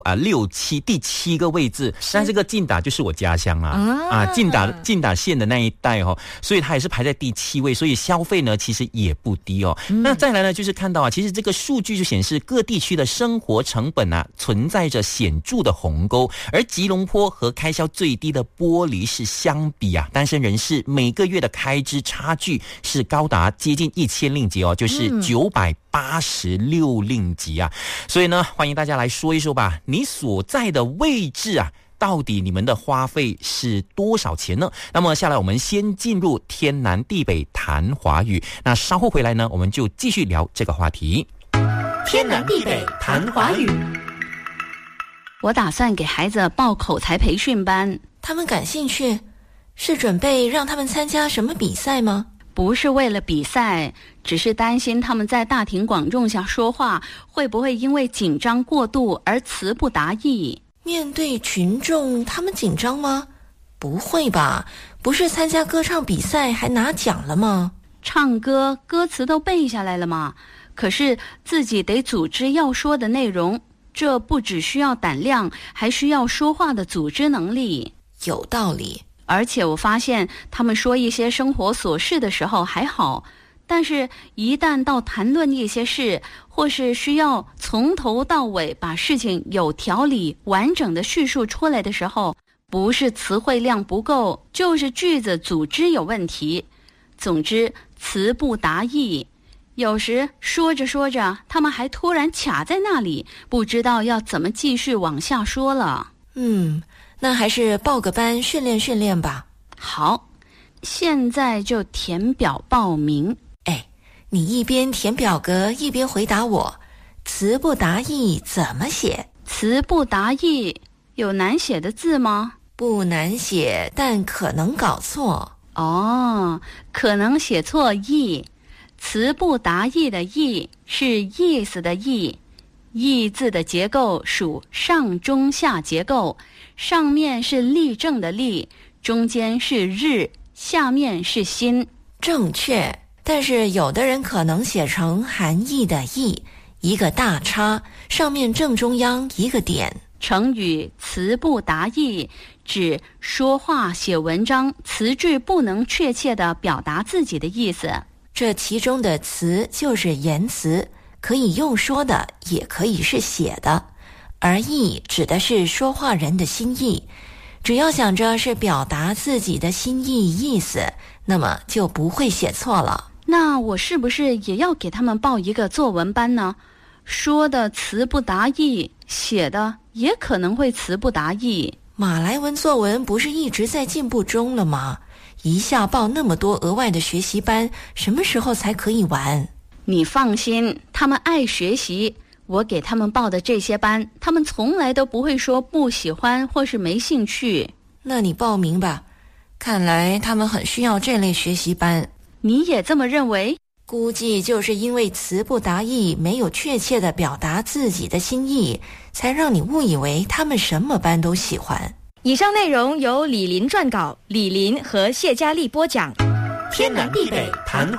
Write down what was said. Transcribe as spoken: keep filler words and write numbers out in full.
啊，六七第七个位置，但这个劲打就是我家乡啊，啊，劲打劲打县的那一带哦，所以它也是排在第七位，所以消费呢其实也不低哦。嗯、那再来呢，就是看到啊，其实这个数据就显示各地区的生活成本啊存在着显著的鸿沟，而吉隆坡和开销最低的玻璃市相比啊，单身人士每个月的开支差距是高达接近一千令吉哦，就是九百八十六令吉啊，所以呢，欢迎大家来说一说吧。你所在的位置啊，到底你们的花费是多少钱呢？那么下来我们先进入天南地北谈华语，那稍后回来呢，我们就继续聊这个话题。 天南地北谈华语。 我打算给孩子报口才培训班。 他们感兴趣？是准备让他们参加什么比赛吗？ 不是为了比赛，只是担心他们在大庭广众下说话，会不会因为紧张过度而词不达意？ 面对群众，他们紧张吗？不会吧，不是参加歌唱比赛还拿奖了吗？ 唱歌，歌词都背下来了吗？可是自己得组织要说的内容，这不只需要胆量，还需要说话的组织能力。 有道理。 而且我发现他们说一些生活琐事的时候还好，但是一旦到谈论一些事，或是需要从头到尾把事情有条理完整的叙述出来的时候，不是词汇量不够，就是句子组织有问题。总之词不达意，有时说着说着他们还突然卡在那里，不知道要怎么继续往下说了。 嗯，那还是报个班训练训练吧。 好，现在就填表报名。 哎，你一边填表格一边回答我，词不达意怎么写？ 词不达意有难写的字吗？ 不难写，但可能搞错。 哦，可能写错意。词不达意的意是意思的意，意字的结构属上中下结构，上面是立正的立，中间是日，下面是心。 正确，但是有的人可能写成含义的义，一个大叉，上面正中央一个点。 成语词不达意指说话写文章词句不能确切地表达自己的意思， 这其中的词就是言辞，可以用说的，也可以是写的，而意指的是说话人的心意。只要想着是表达自己的心意意思，那么就不会写错了。 那我是不是也要给他们报一个作文班呢？说的词不达意，写的也可能会词不达意。 马来文作文不是一直在进步中了吗？一下报那么多额外的学习班，什么时候才可以完？ 你放心，他们爱学习，我给他们报的这些班，他们从来都不会说不喜欢或是没兴趣。 那你报名吧，看来他们很需要这类学习班。 你也这么认为？ 估计就是因为词不达意，没有确切的表达自己的心意，才让你误以为他们什么班都喜欢。 以上内容由李林撰稿，李林和谢佳丽播讲。 天南地北谈